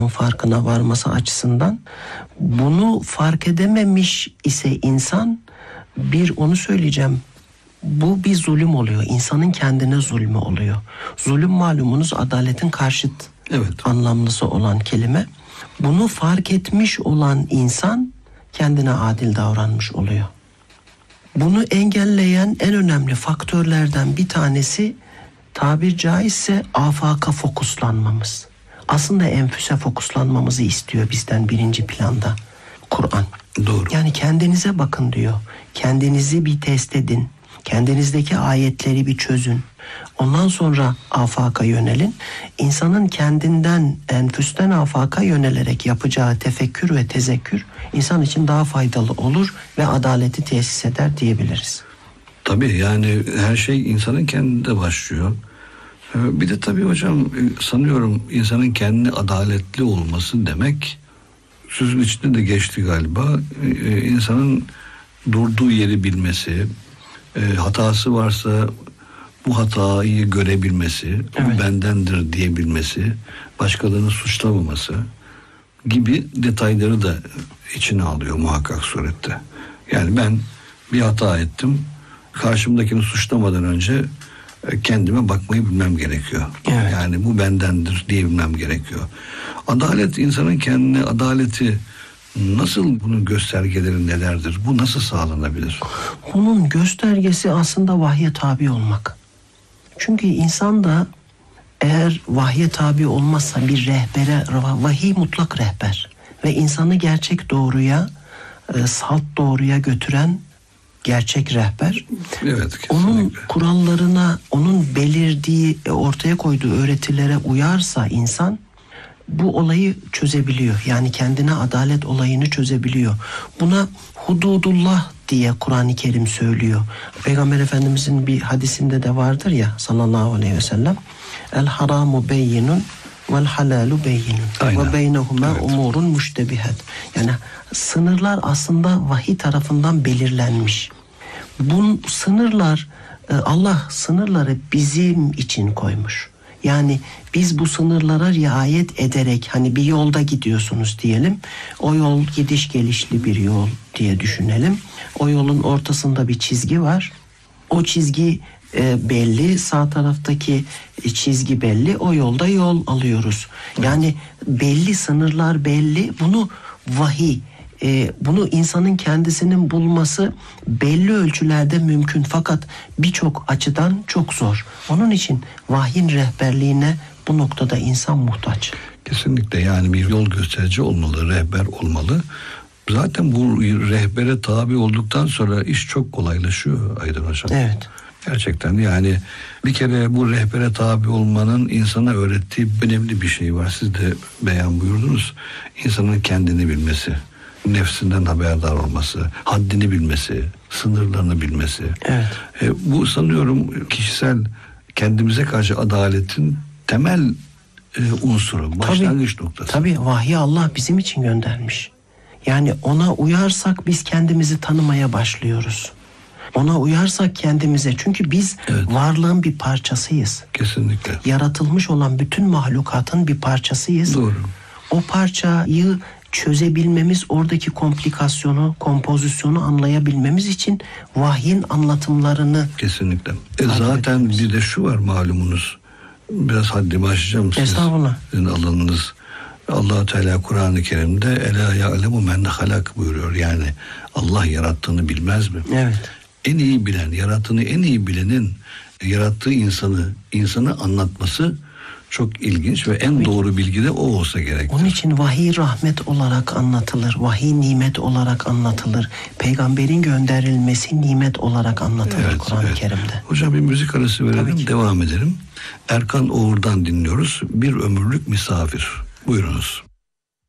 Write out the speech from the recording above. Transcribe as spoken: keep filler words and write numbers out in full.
farkına varması açısından. Bunu fark edememiş ise insan, bir onu söyleyeceğim, bu bir zulüm oluyor. İnsanın kendine zulmü oluyor. Zulüm malumunuz adaletin karşıt evet. anlamlısı olan kelime. Bunu fark etmiş olan insan kendine adil davranmış oluyor. Bunu engelleyen en önemli faktörlerden bir tanesi, tabir caizse afaka fokuslanmamız. Aslında enfüse fokuslanmamızı istiyor bizden birinci planda Kur'an. Doğru. Yani kendinize bakın diyor. Kendinizi bir test edin. Kendinizdeki ayetleri bir çözün. Ondan sonra afaka yönelin. İnsanın kendinden, enfüsten afaka yönelerek yapacağı tefekkür ve tezekkür insan için daha faydalı olur ve adaleti tesis eder diyebiliriz. Tabii yani her şey insanın kendinde başlıyor. Bir de tabii hocam sanıyorum insanın kendine adaletli olması demek, sözün içinde de geçti galiba, insanın durduğu yeri bilmesi, hatası varsa bu hatayı görebilmesi, evet. bu bendendir diyebilmesi, başkalarını suçlamaması gibi detayları da içine alıyor muhakkak surette. Yani ben bir hata ettim, karşımdakini suçlamadan önce kendime bakmayı bilmem gerekiyor. Evet. Yani bu bendendir diyebilmem gerekiyor. Adalet, insanın kendine adaleti nasıl, bunun göstergeleri nelerdir? Bu nasıl sağlanabilir? Bunun göstergesi aslında vahye tabi olmak. Çünkü insan da eğer vahye tabi olmazsa bir rehbere, vahiy mutlak rehber ve insanı gerçek doğruya, e, salt doğruya götüren gerçek rehber. Evet, kesinlikle. Onun kurallarına, onun belirdiği, ortaya koyduğu öğretilere uyarsa insan bu olayı çözebiliyor. Yani kendine adalet olayını çözebiliyor. Buna hududullah diye Kur'an-ı Kerim söylüyor. Peygamber Efendimizin bir hadisinde de vardır ya sallallahu aleyhi ve sellem. El haramu beyyinun vel halalu beyyinun ve beynehuma evet. umurun müştebihat. Yani sınırlar aslında vahiy tarafından belirlenmiş. Bu sınırlar, Allah sınırları bizim için koymuş. Yani biz bu sınırlara riayet ederek, hani bir yolda gidiyorsunuz diyelim. O yol gidiş gelişli bir yol diye düşünelim. O yolun ortasında bir çizgi var. O çizgi e, belli, sağ taraftaki çizgi belli. O yolda yol alıyoruz. Yani belli sınırlar belli. Bunu vahiy, e, bunu insanın kendisinin bulması belli ölçülerde mümkün. Fakat birçok açıdan çok zor. Onun için vahyin rehberliğine bu noktada insan muhtaç. Kesinlikle, yani bir yol gösterici olmalı, rehber olmalı. Zaten bu rehbere tabi olduktan sonra iş çok kolaylaşıyor Aydın Hocam. Evet. Gerçekten yani bir kere bu rehbere tabi olmanın insana öğrettiği önemli bir şey var. Siz de beyan buyurdunuz. İnsanın kendini bilmesi, nefsinden haberdar olması, haddini bilmesi, sınırlarını bilmesi. Evet. E, bu sanıyorum kişisel kendimize karşı adaletin temel e, unsuru, başlangıç tabii, noktası. Tabii vahiy Allah bizim için göndermiş. Yani ona uyarsak biz kendimizi tanımaya başlıyoruz. Ona uyarsak kendimize, çünkü biz evet. varlığın bir parçasıyız. Kesinlikle. Yaratılmış olan bütün mahlukatın bir parçasıyız. Doğru. O parçayı çözebilmemiz, oradaki komplikasyonu, kompozisyonu anlayabilmemiz için vahyin anlatımlarını kesinlikle. E zaten bir de şu var malumunuz. Biraz haddimi aşacağım. Siz, Estağfurullah. Sizin alanınız. Allah Teala Kur'an-ı Kerim'de Ela ya'lemu men halak buyuruyor. Yani Allah yarattığını bilmez mi? Evet. En iyi bilen, yarattığını en iyi bilenin yarattığı insanı, insanı anlatması çok ilginç ve en doğru bilgi de o olsa gerek. Onun için vahiy rahmet olarak anlatılır. Vahiy nimet olarak anlatılır. Peygamberin gönderilmesi nimet olarak anlatılır evet, Kur'an-ı evet. Kerim'de. Hocam bir müzik arası verelim, devam edelim. Erkan Oğur'dan dinliyoruz. Bir ömürlük misafir. Buyurunuz.